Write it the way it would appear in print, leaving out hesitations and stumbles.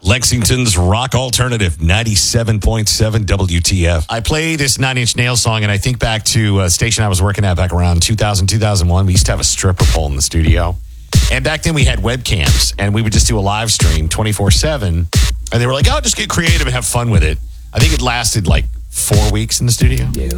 Lexington's rock alternative, 97.7 WTF. I play this Nine Inch Nails song, and I think back to a station I was working at back around 2000, 2001. We used to have a stripper pole in the studio. And back then we had webcams, and we would just do a live stream 24/7. And they were like, oh, just get creative and have fun with it. I think it lasted like 4 weeks in the studio.